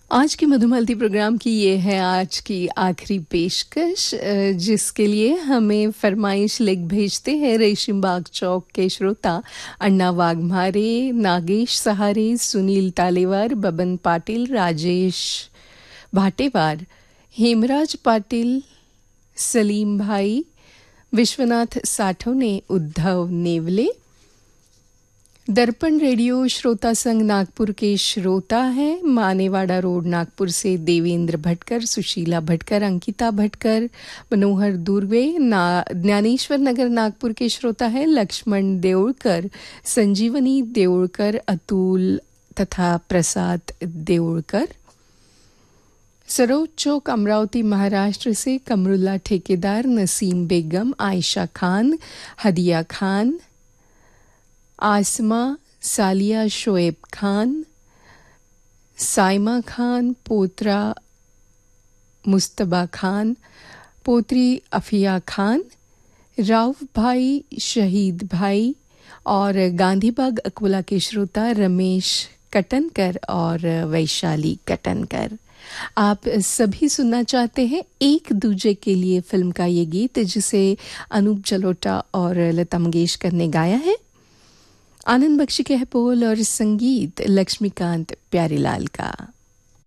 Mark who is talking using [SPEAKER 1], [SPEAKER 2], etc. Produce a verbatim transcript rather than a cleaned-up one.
[SPEAKER 1] आज की मधुमालती प्रोग्राम की ये है आज की आखिरी पेशकश, जिसके लिए हमें फरमाइश लिख भेजते हैं रेशिम बाग चौक के श्रोता अन्ना वाघमारे, नागेश सहारे, सुनील तालेवार, बबन पाटिल, राजेश भाटेवार, हेमराज पाटिल, सलीम भाई, विश्वनाथ साठवने, उद्धव नेवले। दर्पण रेडियो श्रोता संघ नागपुर के श्रोता हैं। मानेवाड़ा रोड नागपुर से देवेंद्र भटकर, सुशीला भटकर, अंकिता भटकर, मनोहर दुर्वे। ज्ञानेश्वर नगर नागपुर के श्रोता हैं लक्ष्मण देउलकर, संजीवनी देउलकर, अतुल तथा प्रसाद देउलकर। सरोज चौक अमरावती महाराष्ट्र से कमरुल्ला ठेकेदार, नसीम बेगम, आयशा खान, हदिया खान, आसमा, सालिया शोएब खान, साइमा खान, पोतरा मुस्तबा खान, पोत्री अफिया खान, राव भाई, शहीद भाई और गांधीबाग अकोला के श्रोता रमेश कटनकर और वैशाली कटनकर। आप सभी सुनना चाहते हैं एक दूजे के लिए फिल्म का ये गीत, जिसे अनूप जलोटा और लता मंगेशकर ने गाया है। आनंद बख्शी के है बोल और संगीत लक्ष्मीकांत प्यारीलाल का।